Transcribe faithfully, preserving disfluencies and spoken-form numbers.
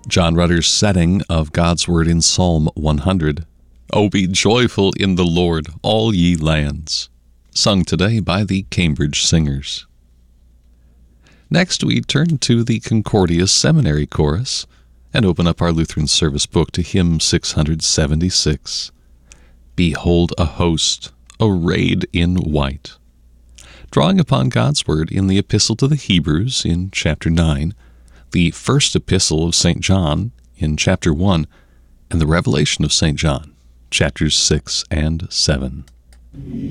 John Rutter's setting of God's Word in Psalm one hundred. "O be joyful in the Lord, all ye lands," sung today by the Cambridge Singers. Next, we turn to the Concordia Seminary Chorus and open up our Lutheran service book to hymn six hundred seventy-six. "Behold a host, arrayed in white." Drawing upon God's Word in the Epistle to the Hebrews in chapter nine, the first epistle of Saint John in chapter one, and the Revelation of Saint John, chapters six and seven.